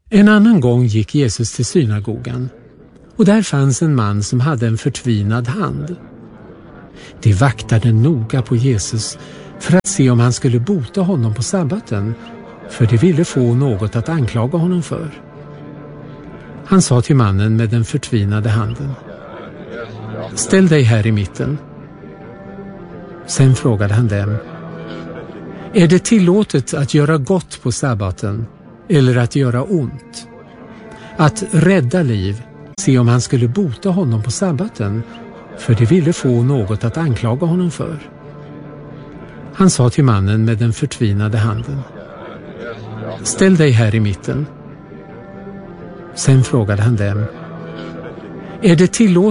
En annan gång gick Jesus till synagogan, och där fanns en man som hade en förtvinad hand. De vaktade noga på Jesus för att se om han skulle bota honom på sabbaten, för de ville få något att anklaga honom för. Han sa till mannen med den förtvinade handen: ställ dig här i mitten. Sen frågade han dem: är det tillåtet att göra gott på sabbaten eller att göra ont? Att rädda liv, se om han skulle bota honom på sabbaten, för de ville få något att anklaga honom för. Han sa till mannen med den förtvinade handen: ställ dig här i mitten. Sen frågade han dem: är det tillåtet